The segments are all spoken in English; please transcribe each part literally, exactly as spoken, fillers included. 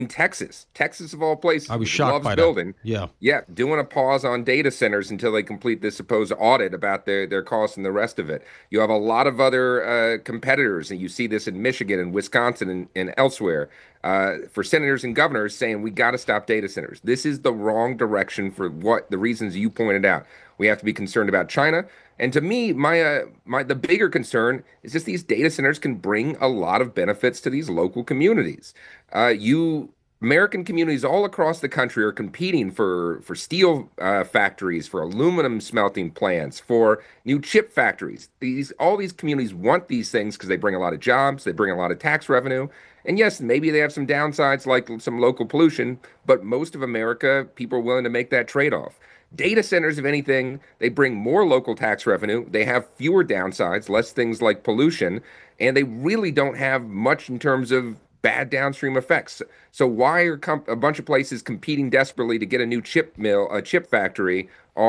in Texas, Texas of all places, I was which shocked loves by that. building. Yeah. Yeah, doing a pause on data centers until they complete this supposed audit about their their costs and the rest of it. You have a lot of other uh, competitors, and you see this in Michigan and Wisconsin and, and elsewhere uh, for senators and governors saying we got to stop data centers. This is the wrong direction for what the reasons you pointed out. We have to be concerned about China. And to me, my uh, my the bigger concern is just these data centers can bring a lot of benefits to these local communities. Uh, you American communities all across the country are competing for for steel uh, factories, for aluminum smelting plants, for new chip factories. These all these communities want these things because they bring a lot of jobs, they bring a lot of tax revenue. And yes, maybe they have some downsides like some local pollution, but most of America, people are willing to make that trade-off. Data centers, if anything, they bring more local tax revenue. They have fewer downsides, less things like pollution, and they really don't have much in terms of bad downstream effects. So why are com- a bunch of places competing desperately to get a new chip mill, a chip factory,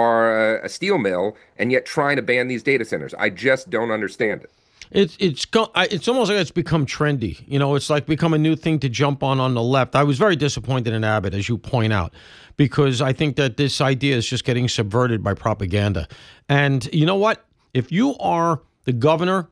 or a, a steel mill, and yet trying to ban these data centers? I just don't understand it. It's it's go- I- it's almost like it's become trendy. You know, it's like become a new thing to jump on on the left. I was very disappointed in Abbott, as you point out, because I think that this idea is just getting subverted by propaganda. And you know what? If you are the governor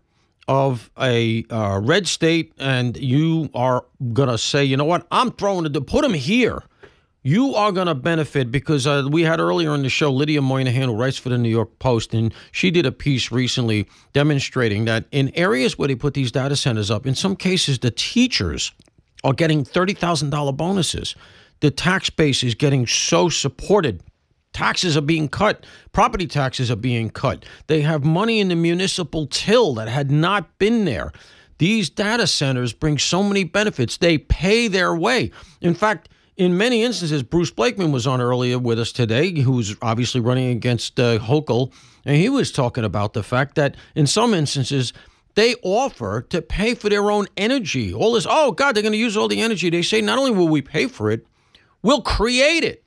of a uh, red state and you are going to say, you know what, I'm throwing it, to put him here, you are going to benefit because uh, we had earlier in the show Lydia Moynihan, who writes for the New York Post, and she did a piece recently demonstrating that in areas where they put these data centers up, in some cases the teachers are getting thirty thousand dollars bonuses. The tax base is getting so supported. Taxes are being cut. Property taxes are being cut. They have money in the municipal till that had not been there. These data centers bring so many benefits. They pay their way. In fact, in many instances, Bruce Blakeman was on earlier with us today, who's obviously running against uh, Hochul, and he was talking about the fact that in some instances, they offer to pay for their own energy. All this, oh, God, they're going to use all the energy. They say not only will we pay for it, we'll create it.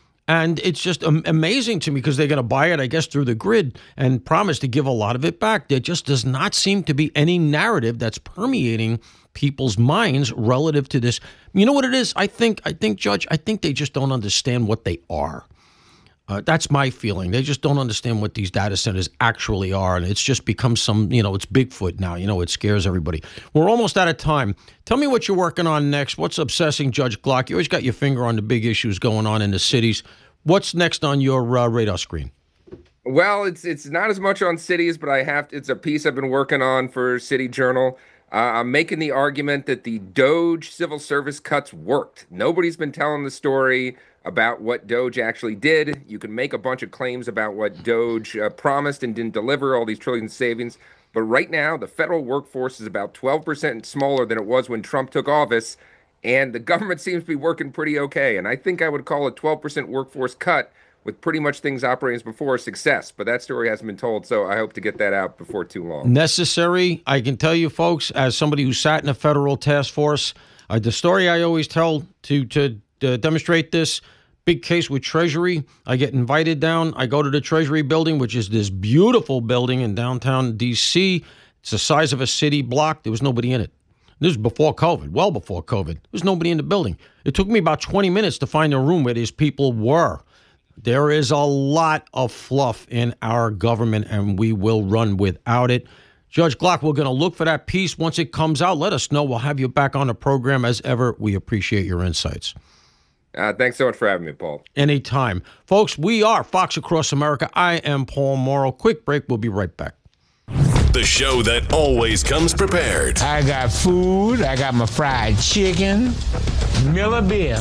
And it's just amazing to me because they're going to buy it, I guess, through the grid and promise to give a lot of it back. There just does not seem to be any narrative that's permeating people's minds relative to this. You know what it is? I think, I think, Judge, I think they just don't understand what they are. Uh, that's my feeling. They just don't understand what these data centers actually are. And it's just become some, you know, it's Bigfoot now. You know, it scares everybody. We're almost out of time. Tell me what you're working on next. What's obsessing Judge Glock? You always got your finger on the big issues going on in the cities. What's next on your uh, radar screen? Well, it's it's not as much on cities, but I have to, it's a piece I've been working on for City Journal. Uh, I'm making the argument that the Doge civil service cuts worked. Nobody's been telling the story about what Doge actually did. You can make a bunch of claims about what Doge uh, promised and didn't deliver, all these trillion savings. But right now, the federal workforce is about twelve percent smaller than it was when Trump took office, and the government seems to be working pretty okay. And I think I would call a twelve percent workforce cut with pretty much things operating as before a success. But that story hasn't been told, so I hope to get that out before too long. Necessary. I can tell you, folks, as somebody who sat in a federal task force, uh, the story I always tell to, to uh, demonstrate this, big case with Treasury. I get invited down. I go to the Treasury building, which is this beautiful building in downtown D C. It's the size of a city block. There was nobody in it. This was before COVID, well before COVID. There was nobody in the building. It took me about twenty minutes to find a room where these people were. There is a lot of fluff in our government, and we will run without it. Judge Glock, we're going to look for that piece. Once it comes out, let us know. We'll have you back on the program as ever. We appreciate your insights. Uh, thanks so much for having me, Paul. Anytime. Folks, we are Fox Across America. I am Paul Morrow. Quick break. We'll be right back. The show that always comes prepared. I got food. I got my fried chicken. Miller beer.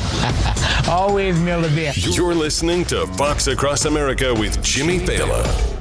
Always Miller beer. You're listening to Fox Across America with Jimmy Fallon.